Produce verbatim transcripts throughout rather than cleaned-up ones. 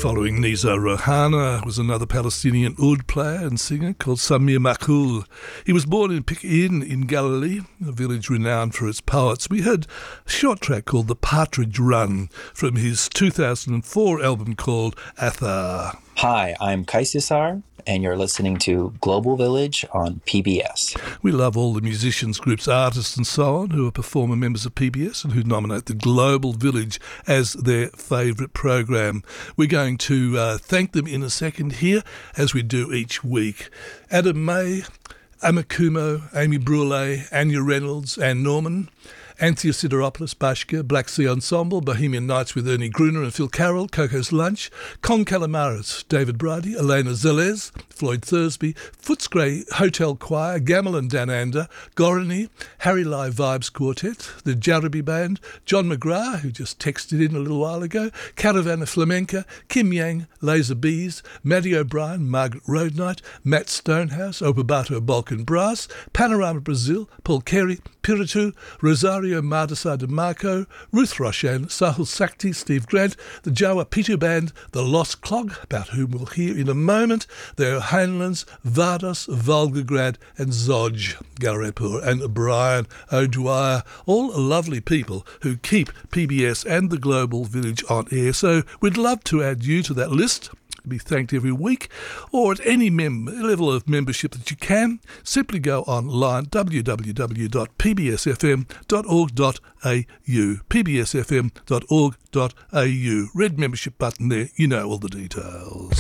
Following Nizar Rohana was another Palestinian oud player and singer called Samir Makhoul. He was born in Pek'in in Galilee, a village renowned for its poets. We heard a short track called The Partridge Run from his two thousand four album called Athar. Hi, I'm Kaisisar, and you're listening to Global Village on P B S. We love all the musicians, groups, artists and so on who are performer members of P B S and who nominate the Global Village as their favourite program. We're going to uh, thank them in a second here, as we do each week. Adam May, Amakumo, Amy Brule, Anya Reynolds, Anne Norman, Anthea Sideropoulos, Bashka, Black Sea Ensemble, Bohemian Nights with Ernie Gruner and Phil Carroll, Coco's Lunch, Con Calamaris, David Bridie, Elena Zelez, Floyd Thursby, Footscray Hotel Choir, Gamelin Danander, Gorani, Harry Lai Vibes Quartet, the Jarabi Band, John McGrath, who just texted in a little while ago, Caravana Flamenca, Kim Yang, Laser Bees, Maddie O'Brien, Margaret Roadnight, Matt Stonehouse, Obabato Balkan Brass, Panorama Brazil, Paul Carey, Piritu, Rosario Mardasa de Marco, Ruth Roshan, Sahil Sakti, Steve Grant, the Jawa Pitu Band, the Lost Clog, about whom we'll hear in a moment, the O'Hanlons, Vardos, Volgograd and Zodge, Garepur and Brian O'Dwyer, all lovely people who keep P B S and the Global Village on air. So we'd love to add you to that list. Be thanked every week, or at any mem- level of membership that you can. Simply go online, w w w dot p b s f m dot org dot a u, p b s f m dot org dot a u. Red membership button there, you know all the details.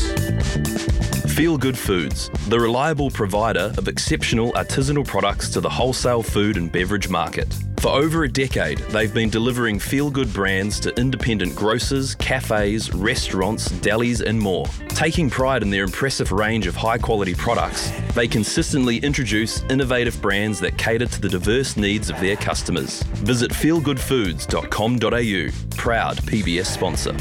Feel Good Foods, the reliable provider of exceptional artisanal products to the wholesale food and beverage market. For over a decade, they've been delivering feel-good brands to independent grocers, cafes, restaurants, delis and more. Taking pride in their impressive range of high-quality products, they consistently introduce innovative brands that cater to the diverse needs of their customers. Visit feel good foods dot com dot a u, proud P B S sponsor.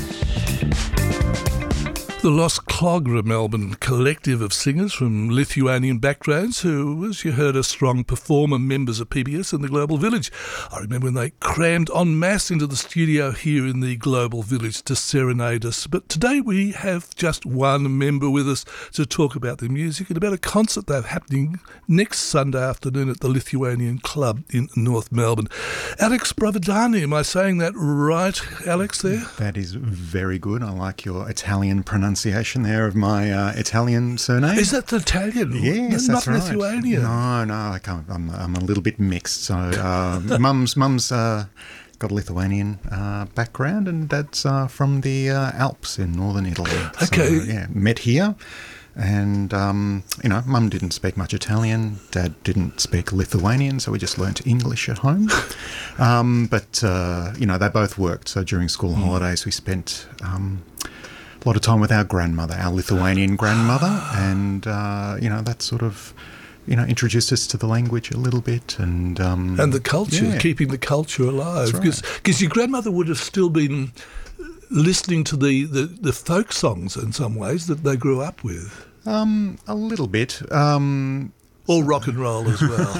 The Lost Clog are a Melbourne collective of singers from Lithuanian backgrounds who, as you heard, are strong performer members of P B S and the Global Village. I remember when they crammed en masse into the studio here in the Global Village to serenade us. But today we have just one member with us to talk about their music and about a concert they're happening next Sunday afternoon at the Lithuanian Club in North Melbourne. Alex Provedani, am I saying that right, Alex, there? That is very good. I like your Italian pronunciation. Pronunciation there of my uh, Italian surname. Is that Italian? Yes, not that's right. Lithuanian. No, no, I can't, I'm I'm a little bit mixed. So, uh, mum's mum's uh, got a Lithuanian uh, background, and dad's uh, from the uh, Alps in northern Italy. Okay, so, yeah, met here, and um, you know, mum didn't speak much Italian, dad didn't speak Lithuanian, so we just learnt English at home. um, but uh, you know, they both worked, so during school mm. holidays we spent. Um, A lot of time with our grandmother, our Lithuanian grandmother, and uh, you know that sort of, you know, introduced us to the language a little bit, and um, and the culture, yeah. keeping the culture alive. Because right. because your grandmother would have still been listening to the, the, the folk songs in some ways that they grew up with. Um, a little bit. Um, Or rock and roll as well.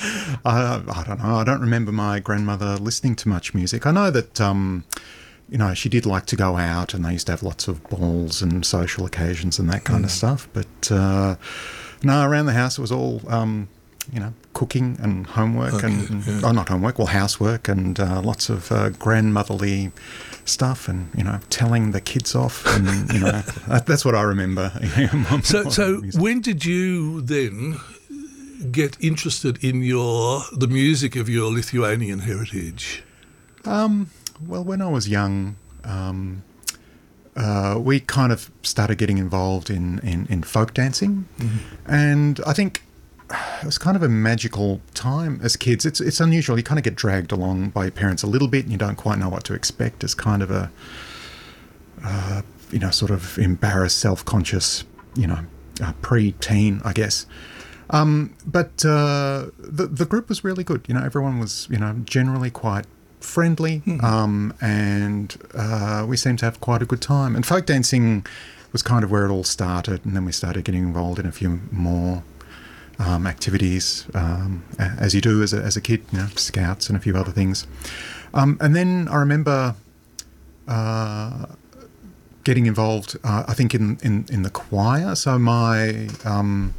I, I don't know. I don't remember my grandmother listening to much music. I know that. Um, You know, she did like to go out, and they used to have lots of balls and social occasions and that kind mm. of stuff. But uh, no, around the house it was all, um, you know, cooking and homework, okay, and yeah. oh, not homework, well, housework, and uh, lots of uh, grandmotherly stuff, and you know, telling the kids off, and you know, that, that's what I remember. so, so when did you then get interested in your the music of your Lithuanian heritage? Um. Well, when I was young, um, uh, we kind of started getting involved in, in, in folk dancing. Mm-hmm. And I think it was kind of a magical time as kids. It's it's unusual. You kind of get dragged along by your parents a little bit, and you don't quite know what to expect. It's kind of a, uh, you know, sort of embarrassed, self-conscious, you know, uh, pre-teen, I guess. Um, but uh, the the group was really good. You know, everyone was, you know, generally quite friendly, mm-hmm. um, and uh, we seemed to have quite a good time. And folk dancing was kind of where it all started, and then we started getting involved in a few more um, activities, um, as you do as a, as a kid, you know, scouts and a few other things. Um, and then I remember uh, getting involved, uh, I think, in, in, in the choir. So my, um,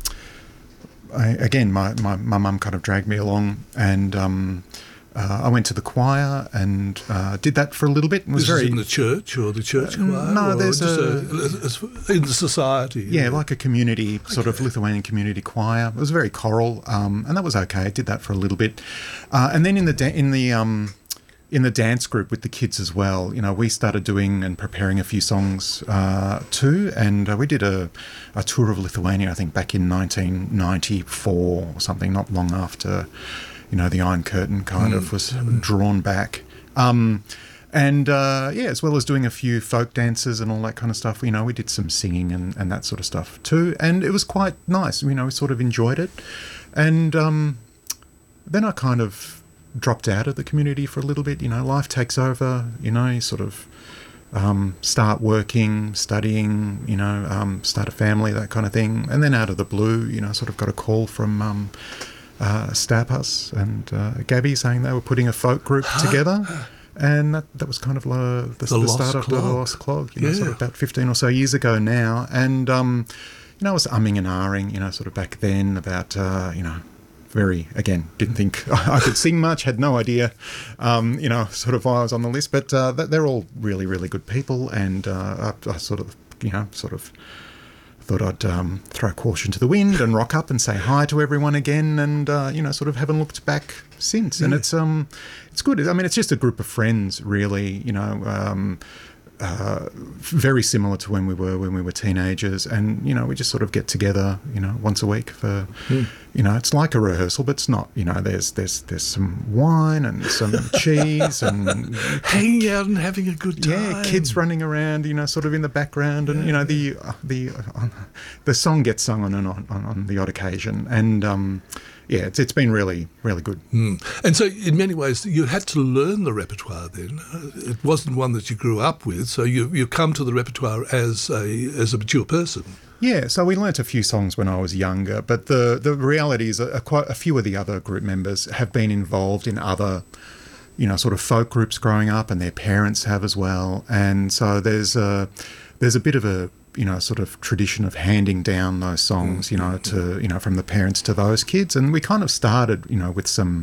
I, again, my, my, my mum kind of dragged me along, and um, uh, I went to the choir and uh, did that for a little bit. And was this very is in the church or the church uh, choir? No, or there's just a, a, in the society. Yeah, like a community, sort of Lithuanian community choir. It was very choral, um, and that was okay. I did that for a little bit. Uh, and then in the, da- in the, um, in the dance group with the kids as well, you know, we started doing and preparing a few songs uh, too, and uh, we did a, a tour of Lithuania, I think, back in nineteen ninety-four or something, not long after, you know, the Iron Curtain kind mm. of was mm. drawn back. Um, and, uh, yeah, as well as doing a few folk dances and all that kind of stuff, you know, we did some singing and, and that sort of stuff too, and it was quite nice. You know, we sort of enjoyed it. And um, then I kind of dropped out of the community for a little bit. You know, life takes over, you know, you sort of um, start working, studying, you know, um, start a family, that kind of thing. And then out of the blue, you know, sort of got a call from um, uh, Stapas and uh, Gabby saying they were putting a folk group together. And that, that was kind of uh, the, the, the start of the Lost Clog, you know, yeah. sort of about fifteen or so years ago now. And, um, you know, I was umming and ahhing, you know, sort of back then about, uh, you know, very, again, didn't think I could sing much, had no idea, um, you know, sort of why I was on the list. But uh, they're all really, really good people. And uh, I, I sort of, you know, sort of thought I'd um, throw caution to the wind and rock up and say hi to everyone again. And, uh, you know, sort of haven't looked back since. Yeah. And it's um, it's good. I mean, it's just a group of friends, really, you know, um, Uh, very similar to when we were when we were teenagers, and you know we just sort of get together, you know, once a week for, mm. you know, it's like a rehearsal, but it's not. You know, there's there's there's some wine and some cheese and hanging out and having a good time. Yeah, kids running around, you know, sort of in the background, and yeah. you know the uh, the uh, the song gets sung on and on on, on the odd occasion, and um, yeah, it's it's been really really good. Mm. And so, in many ways, you had to learn the repertoire. Then it wasn't one that you grew up with, so you you come to the repertoire as a as a mature person. Yeah, so we learnt a few songs when I was younger, but the the reality is, a, a quite a few of the other group members have been involved in other, you know, sort of folk groups growing up, and their parents have as well, and so there's a there's a bit of a you know, sort of tradition of handing down those songs, you know, to, you know, from the parents to those kids. And we kind of started, you know, with some,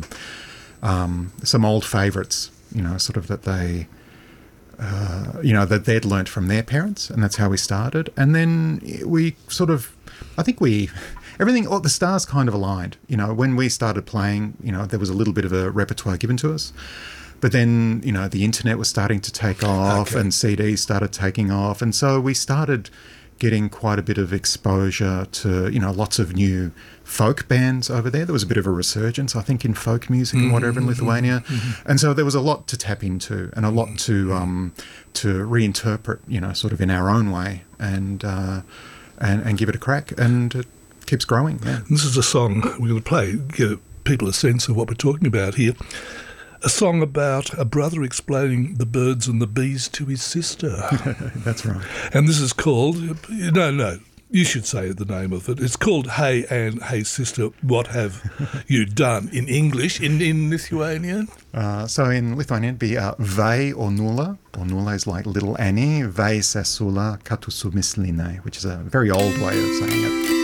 um, some old favourites, you know, sort of that they, uh, you know, that they'd learnt from their parents, and that's how we started. And then we sort of, I think we, everything, all the stars kind of aligned, you know, when we started playing, you know, there was a little bit of a repertoire given to us. But then, you know, the internet was starting to take off, okay. and C Ds started taking off. And so we started getting quite a bit of exposure to, you know, lots of new folk bands over there. There was a bit of a resurgence, I think, in folk music mm-hmm, and whatever in Lithuania. Mm-hmm. And so there was a lot to tap into, and a lot to um, to reinterpret, you know, sort of in our own way, and uh, and, and give it a crack. And it keeps growing. Yeah. This is a song we're going to play, give people a sense of what we're talking about here. A song about a brother explaining the birds and the bees to his sister. That's right. And this is called, no, no, you should say the name of it. It's called Hey Anne, Hey Sister, What Have You Done? In English, in, in Lithuanian? Uh, so in Lithuanian it'd be uh, Vai Onula. Onula is like little Annie. Vai Sesula Katusumislinai, which is a very old way of saying it.